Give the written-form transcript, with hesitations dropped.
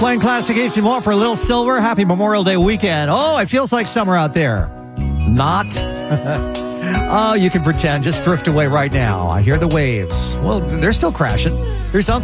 Playing classic AC Moore for a little silver. Happy Memorial Day weekend. Oh, it feels like summer out there. Not. Oh, you can pretend. Just drift away right now. I hear the waves. Well, they're still crashing. There's